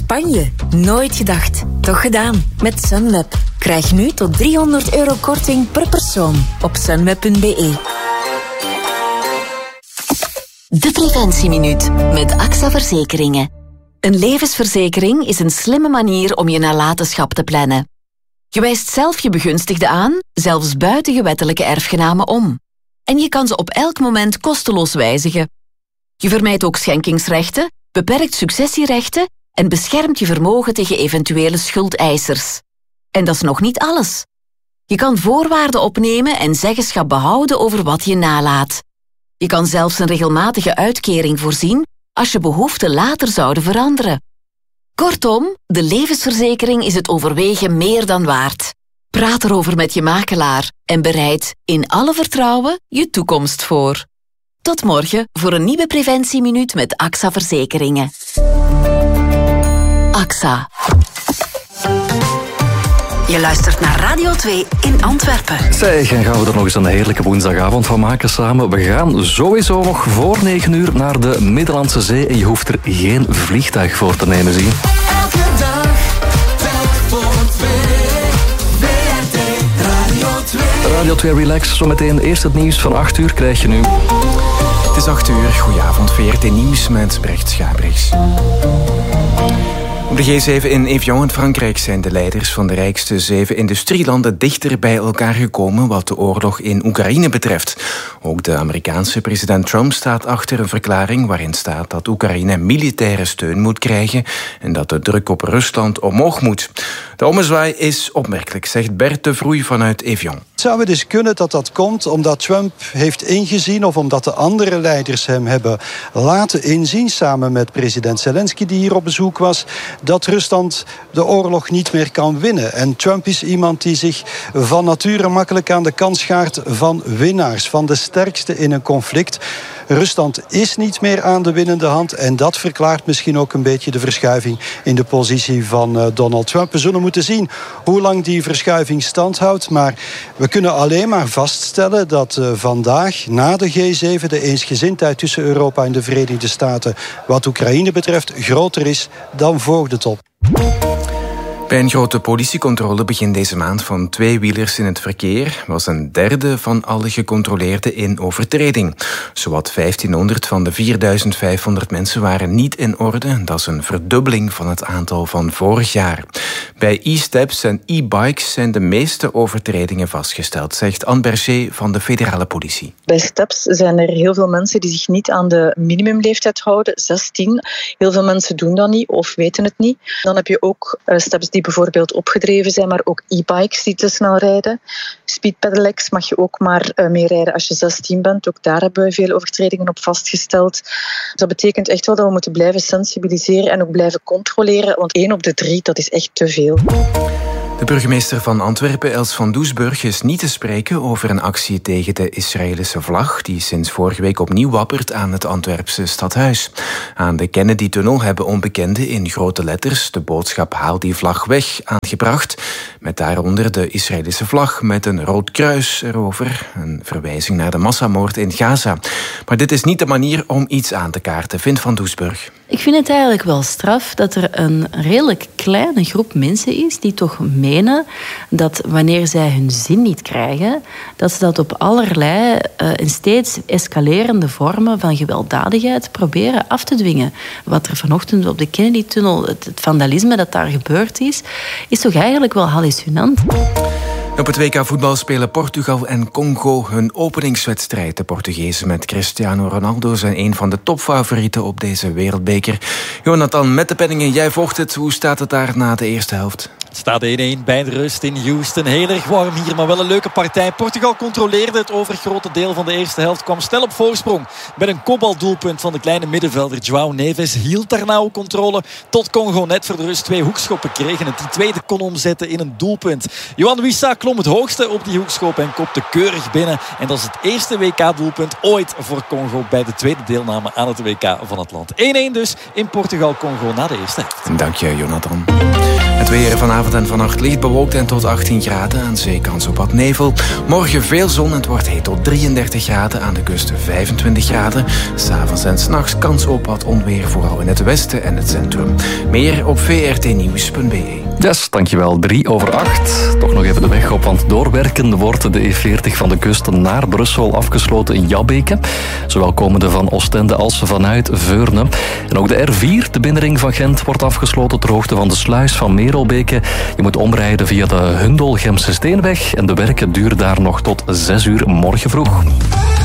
Spanje. Nooit gedacht. Toch gedaan. Met Sunweb. Krijg nu tot €300 korting per persoon op sunweb.be. De Preventieminuut met AXA Verzekeringen. Een levensverzekering is een slimme manier om je nalatenschap te plannen. Je wijst zelf je begunstigden aan, zelfs buiten je wettelijke erfgenamen om. En je kan ze op elk moment kosteloos wijzigen. Je vermijdt ook schenkingsrechten, beperkt successierechten en beschermt je vermogen tegen eventuele schuldeisers. En dat is nog niet alles. Je kan voorwaarden opnemen en zeggenschap behouden over wat je nalaat. Je kan zelfs een regelmatige uitkering voorzien als je behoeften later zouden veranderen. Kortom, de levensverzekering is het overwegen meer dan waard. Praat erover met je makelaar en bereid in alle vertrouwen je toekomst voor. Tot morgen voor een nieuwe Preventieminuut met AXA Verzekeringen. AXA. Je luistert naar Radio 2 in Antwerpen. Zeg, en gaan we er nog eens een heerlijke woensdagavond van maken samen. We gaan sowieso nog voor 9 uur naar de Middellandse Zee en je hoeft er geen vliegtuig voor te nemen, zie. Elke dag, telk voor 2. WRT Radio 2. Radio 2 Relax, zometeen eerst het nieuws van 8 uur krijg je nu. Het is 8 uur, goedenavond, VRT Nieuws met Brecht Schabrichs. Op de G7 in Evian in Frankrijk zijn de leiders van de rijkste 7 industrielanden dichter bij elkaar gekomen wat de oorlog in Oekraïne betreft. Ook de Amerikaanse president Trump staat achter een verklaring waarin staat dat Oekraïne militaire steun moet krijgen en dat de druk op Rusland omhoog moet. De ommezwaai is opmerkelijk, zegt Bert de Vroei vanuit Evian. Zou het dus kunnen dat dat komt omdat Trump heeft ingezien of omdat de andere leiders hem hebben laten inzien, samen met president Zelensky die hier op bezoek was, dat Rusland de oorlog niet meer kan winnen. En Trump is iemand die zich van nature makkelijk aan de kant schaart van winnaars, van de sterkste in een conflict. Rusland is niet meer aan de winnende hand en dat verklaart misschien ook een beetje de verschuiving in de positie van Donald Trump. We zullen moeten zien hoe lang die verschuiving stand houdt, maar we kunnen alleen maar vaststellen dat vandaag na de G7 de eensgezindheid tussen Europa en de Verenigde Staten wat Oekraïne betreft groter is dan voor de top. Bij een grote politiecontrole begin deze maand van tweewielers in het verkeer was een derde van alle gecontroleerden in overtreding. Zowat 1500 van de 4500 mensen waren niet in orde. Dat is een verdubbeling van het aantal van vorig jaar. Bij e-steps en e-bikes zijn de meeste overtredingen vastgesteld, zegt Anne Berger van de federale politie. Bij steps zijn er heel veel mensen die zich niet aan de minimumleeftijd houden, 16. Heel veel mensen doen dat niet of weten het niet. Dan heb je ook steps die bijvoorbeeld opgedreven zijn, maar ook e-bikes die te snel rijden. Speedpedelecs mag je ook maar mee rijden als je 16 bent. Ook daar hebben we veel overtredingen op vastgesteld. Dat betekent echt wel dat we moeten blijven sensibiliseren en ook blijven controleren, want 1 op de 3, dat is echt te veel. De burgemeester van Antwerpen, Els van Doesburg, is niet te spreken over een actie tegen de Israëlische vlag die sinds vorige week opnieuw wappert aan het Antwerpse stadhuis. Aan de Kennedy-tunnel hebben onbekenden in grote letters de boodschap "Haal die vlag weg" aangebracht, met daaronder de Israëlische vlag met een rood kruis erover, een verwijzing naar de massamoord in Gaza. Maar dit is niet de manier om iets aan te kaarten, vindt Van Doesburg. Ik vind het eigenlijk wel straf dat er een redelijk kleine groep mensen is die toch menen dat wanneer zij hun zin niet krijgen, dat ze dat op allerlei en steeds escalerende vormen van gewelddadigheid proberen af te dwingen. Wat er vanochtend op de Kennedy-tunnel, het vandalisme dat daar gebeurd is toch eigenlijk wel hallucinant. Op het WK voetbal spelen Portugal en Congo hun openingswedstrijd. De Portugezen met Cristiano Ronaldo zijn een van de topfavorieten op deze wereldbeker. Jonathan, met de penningen, jij volgt het. Hoe staat het daar na de eerste helft? Het staat 1-1 bij de rust in Houston. Heel erg warm hier, maar wel een leuke partij. Portugal controleerde het overgrote deel van de eerste helft. Kwam snel op voorsprong met een kopbaldoelpunt van de kleine middenvelder João Neves. Hield daarna ook controle tot Congo net voor de rust 2 hoekschoppen kreeg. En het die tweede kon omzetten in een doelpunt. Yohan Wissa klom het hoogste op die hoekschop en kopte keurig binnen. En dat is het eerste WK-doelpunt ooit voor Congo bij de tweede deelname aan het WK van het land. 1-1 dus in Portugal-Congo na de eerste helft. Dank je, Jonathan. Het weer vanavond en vannacht licht bewolkt en tot 18 graden. Aan zee kans op wat nevel. Morgen veel zon en het wordt heet tot 33 graden. Aan de kust 25 graden. 's Avonds en 's nachts kans op wat onweer, vooral in het westen en het centrum. Meer op vrtnieuws.be. Yes, dankjewel. 7:03. Toch nog even de weg op, want doorwerken wordt de E40 van de kust naar Brussel afgesloten in Jabbeke. Zowel komende van Oostende als vanuit Veurne. En ook de R4, de binnenring van Gent, wordt afgesloten ter hoogte van de sluis van Merelbeke. Je moet omrijden via de Hundel-Gemse Steenweg en de werken duren daar nog tot 6 uur morgen vroeg.